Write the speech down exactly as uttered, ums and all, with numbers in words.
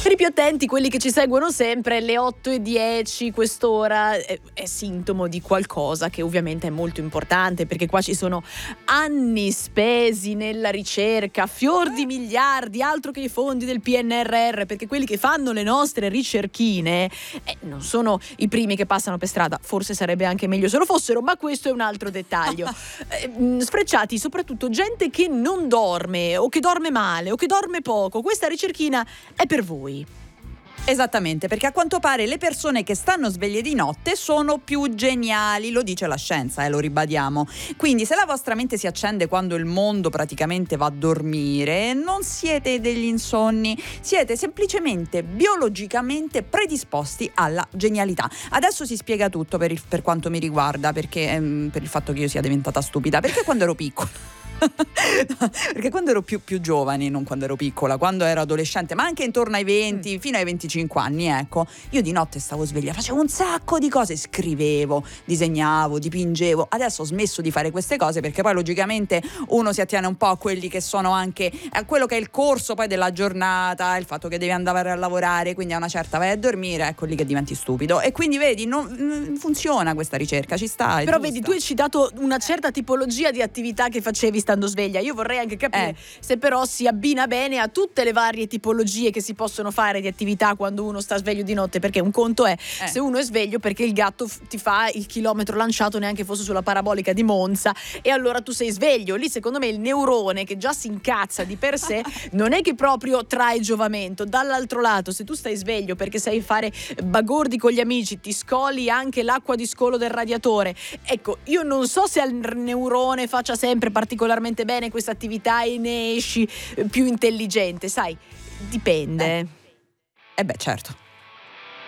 Per i più attenti, quelli che ci seguono sempre, le otto e dieci, quest'ora è, è sintomo di qualcosa che ovviamente è molto importante, perché qua ci sono anni spesi nella ricerca, fior di miliardi, altro che i fondi del P N R R, perché quelli che fanno le nostre ricerchine eh, non sono i primi che passano per strada, forse sarebbe anche meglio se lo fossero, ma questo è un altro dettaglio. eh, sfrecciati soprattutto gente che non dorme o che dorme male o che dorme poco. Questa ricerchina è per voi. Esattamente, perché a quanto pare le persone che stanno sveglie di notte sono più geniali, lo dice la scienza, eh, lo ribadiamo. Quindi se la vostra mente si accende quando il mondo praticamente va a dormire, non siete degli insonni, siete semplicemente biologicamente predisposti alla genialità. Adesso si spiega tutto per, il, per quanto mi riguarda, perché ehm, per il fatto che io sia diventata stupida, perché quando ero piccola perché quando ero più, più giovane, non quando ero piccola, quando ero adolescente, ma anche intorno ai venti, mm. fino ai venticinque anni, ecco, io di notte stavo sveglia, facevo un sacco di cose, scrivevo, disegnavo, dipingevo. Adesso ho smesso di fare queste cose perché poi logicamente uno si attiene un po' a quelli che sono anche a quello che è il corso poi della giornata, il fatto che devi andare a lavorare, quindi a una certa vai a dormire, ecco lì che diventi stupido. E quindi vedi, non, non funziona questa ricerca, ci sta. Però giusta. Vedi, tu hai citato una certa tipologia di attività che facevi stando sveglia. Io vorrei anche capire eh. se però si abbina bene a tutte le varie tipologie che si possono fare di attività quando uno sta sveglio di notte, perché un conto è eh. se uno è sveglio perché il gatto f- ti fa il chilometro lanciato neanche fosse sulla parabolica di Monza e allora tu sei sveglio. Lì secondo me il neurone che già si incazza di per sé non è che proprio trae giovamento. Dall'altro lato, se tu stai sveglio perché sai fare bagordi con gli amici, ti scoli anche l'acqua di scolo del radiatore, ecco, io non so se al neurone faccia sempre particolarmente bene questa attività e ne esci più intelligente, sai, dipende. Eh, eh beh, certo.